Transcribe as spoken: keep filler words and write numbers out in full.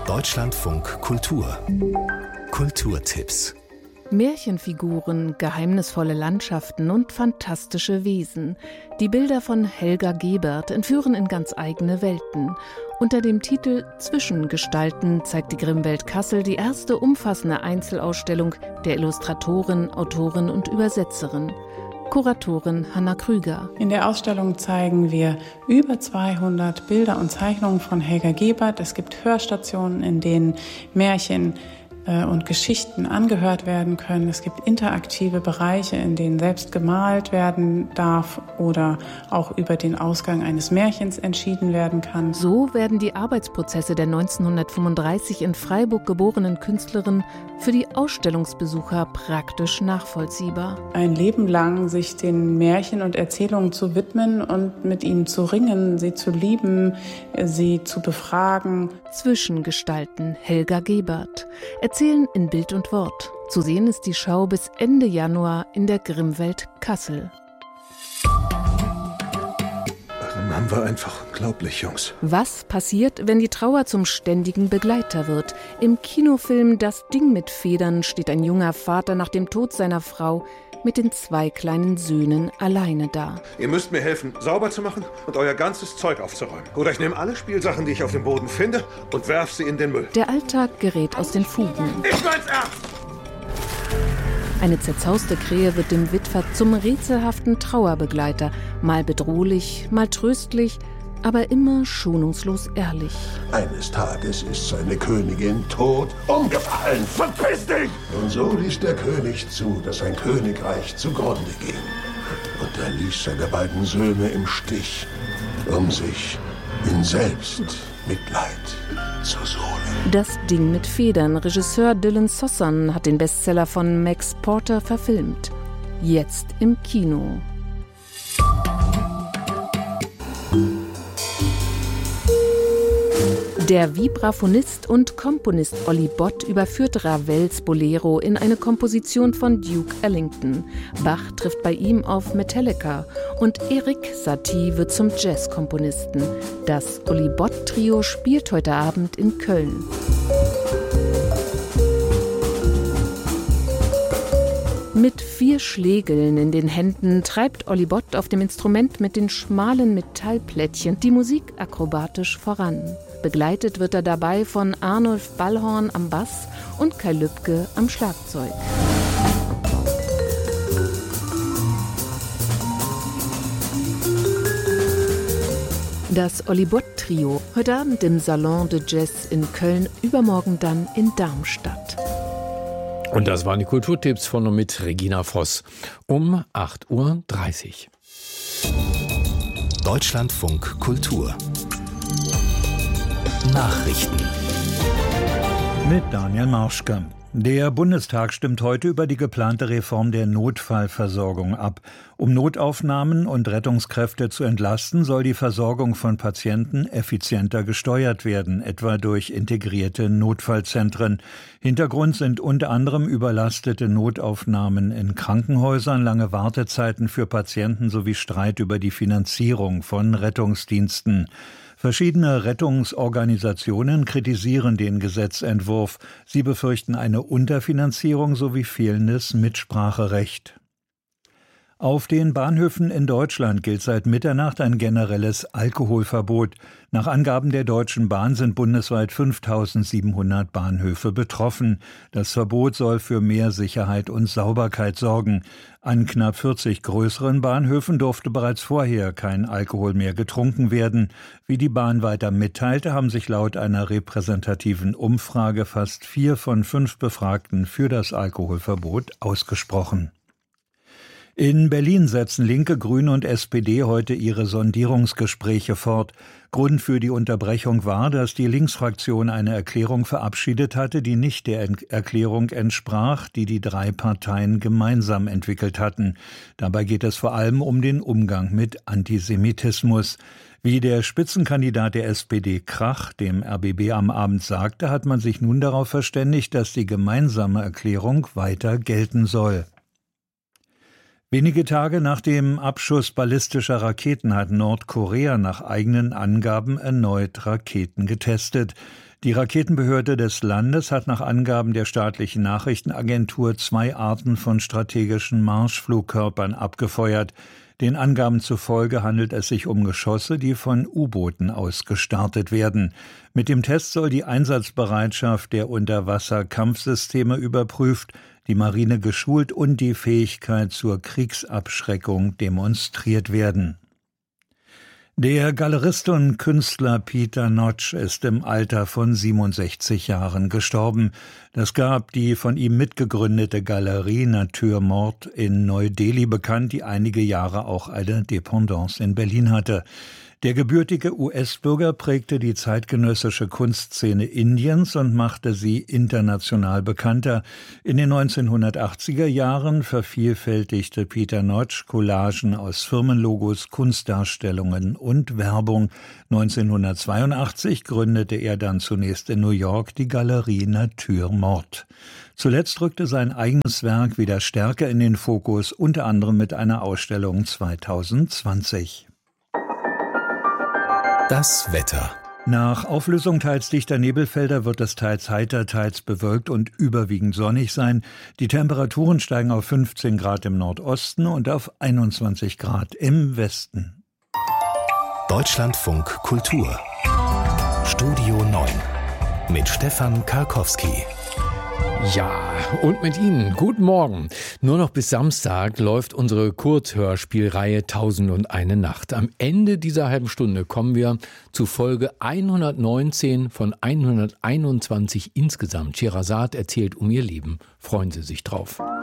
Deutschlandfunk Kultur. Kulturtipps. Märchenfiguren, geheimnisvolle Landschaften und fantastische Wesen. Die Bilder von Helga Gebert entführen in ganz eigene Welten. Unter dem Titel Zwischengestalten zeigt die Grimmwelt Kassel die erste umfassende Einzelausstellung der Illustratorin, Autorin und Übersetzerin. Kuratorin Hanna Krüger. In der Ausstellung zeigen wir über zweihundert Bilder und Zeichnungen von Helga Gebert. Es gibt Hörstationen, in denen Märchen und Geschichten angehört werden können. Es gibt interaktive Bereiche, in denen selbst gemalt werden darf oder auch über den Ausgang eines Märchens entschieden werden kann. So werden die Arbeitsprozesse der neunzehnhundertfünfunddreißig in Freiburg geborenen Künstlerin für die Ausstellungsbesucher praktisch nachvollziehbar. Ein Leben lang sich den Märchen und Erzählungen zu widmen und mit ihnen zu ringen, sie zu lieben, sie zu befragen. Zwischengestalten Helga Gebert. Erzählen in Bild und Wort. Zu sehen ist die Schau bis Ende Januar in der Grimmwelt Kassel. Eure Mann war einfach unglaublich, Jungs. Was passiert, wenn die Trauer zum ständigen Begleiter wird? Im Kinofilm Das Ding mit Federn steht ein junger Vater nach dem Tod seiner Frau mit den zwei kleinen Söhnen alleine da. Ihr müsst mir helfen, sauber zu machen und euer ganzes Zeug aufzuräumen. Oder ich nehme alle Spielsachen, die ich auf dem Boden finde, und werf sie in den Müll. Der Alltag gerät aus den Fugen. Ich mein's ernst! Eine zerzauste Krähe wird dem Witwer zum rätselhaften Trauerbegleiter. Mal bedrohlich, mal tröstlich, aber immer schonungslos ehrlich. Eines Tages ist seine Königin tot umgefallen. Verpiss dich! Und so ließ der König zu, dass sein Königreich zugrunde ging. Und er ließ seine beiden Söhne im Stich, um sich in Selbstmitleid zu suhlen. Das Ding mit Federn. Regisseur Dylan Sossan hat den Bestseller von Max Porter verfilmt. Jetzt im Kino. Der Vibraphonist und Komponist Olly Bott überführt Ravels Bolero in eine Komposition von Duke Ellington. Bach trifft bei ihm auf Metallica und Erik Satie wird zum Jazzkomponisten. Das Olly Bott-Trio spielt heute Abend in Köln. Mit vier Schlägeln in den Händen treibt Olly Bott auf dem Instrument mit den schmalen Metallplättchen die Musik akrobatisch voran. Begleitet wird er dabei von Arnulf Ballhorn am Bass und Kai Lübke am Schlagzeug. Das Olly Bott-Trio, heute Abend im Salon de Jazz in Köln, übermorgen dann in Darmstadt. Und das waren die Kulturtipps von und mit Regina Voss um acht Uhr dreißig. Deutschlandfunk Kultur. Nachrichten. Mit Daniel Marschke. Der Bundestag stimmt heute über die geplante Reform der Notfallversorgung ab. Um Notaufnahmen und Rettungskräfte zu entlasten, soll die Versorgung von Patienten effizienter gesteuert werden, etwa durch integrierte Notfallzentren. Hintergrund sind unter anderem überlastete Notaufnahmen in Krankenhäusern, lange Wartezeiten für Patienten sowie Streit über die Finanzierung von Rettungsdiensten. Verschiedene Rettungsorganisationen kritisieren den Gesetzentwurf. Sie befürchten eine Unterfinanzierung sowie fehlendes Mitspracherecht. Auf den Bahnhöfen in Deutschland gilt seit Mitternacht ein generelles Alkoholverbot. Nach Angaben der Deutschen Bahn sind bundesweit fünftausendsiebenhundert Bahnhöfe betroffen. Das Verbot soll für mehr Sicherheit und Sauberkeit sorgen. An knapp vierzig größeren Bahnhöfen durfte bereits vorher kein Alkohol mehr getrunken werden. Wie die Bahn weiter mitteilte, haben sich laut einer repräsentativen Umfrage fast vier von fünf Befragten für das Alkoholverbot ausgesprochen. In Berlin setzen Linke, Grüne und S P D heute ihre Sondierungsgespräche fort. Grund für die Unterbrechung war, dass die Linksfraktion eine Erklärung verabschiedet hatte, die nicht der Erklärung entsprach, die die drei Parteien gemeinsam entwickelt hatten. Dabei geht es vor allem um den Umgang mit Antisemitismus. Wie der Spitzenkandidat der S P D Krach dem R B B am Abend sagte, hat man sich nun darauf verständigt, dass die gemeinsame Erklärung weiter gelten soll. Wenige Tage nach dem Abschuss ballistischer Raketen hat Nordkorea nach eigenen Angaben erneut Raketen getestet. Die Raketenbehörde des Landes hat nach Angaben der staatlichen Nachrichtenagentur zwei Arten von strategischen Marschflugkörpern abgefeuert. Den Angaben zufolge handelt es sich um Geschosse, die von U-Booten aus gestartet werden. Mit dem Test soll die Einsatzbereitschaft der Unterwasserkampfsysteme überprüft, die Marine geschult und die Fähigkeit zur Kriegsabschreckung demonstriert werden. Der Galerist und Künstler Peter Notch ist im Alter von siebenundsechzig Jahren gestorben. Das gab die von ihm mitgegründete Galerie Nature Morte in Neu-Delhi bekannt, die einige Jahre auch eine Dependance in Berlin hatte. Der gebürtige U S-Bürger prägte die zeitgenössische Kunstszene Indiens und machte sie international bekannter. In den neunzehnhundertachtziger Jahren vervielfältigte Peter Notch Collagen aus Firmenlogos, Kunstdarstellungen und Werbung. neunzehnhundertzweiundachtzig gründete er dann zunächst in New York die Galerie Nature Morte. Zuletzt rückte sein eigenes Werk wieder stärker in den Fokus, unter anderem mit einer Ausstellung zweitausendzwanzig. Das Wetter. Nach Auflösung teils dichter Nebelfelder wird es teils heiter, teils bewölkt und überwiegend sonnig sein. Die Temperaturen steigen auf fünfzehn Grad im Nordosten und auf einundzwanzig Grad im Westen. Deutschlandfunk Kultur. Studio neun mit Stefan Karkowski. Ja, und mit Ihnen. Guten Morgen. Nur noch bis Samstag läuft unsere Kurzhörspielreihe Tausend und eine Nacht. Am Ende dieser halben Stunde kommen wir zu Folge hundertneunzehn von hunderteinundzwanzig insgesamt. Scheherazade erzählt um ihr Leben. Freuen Sie sich drauf.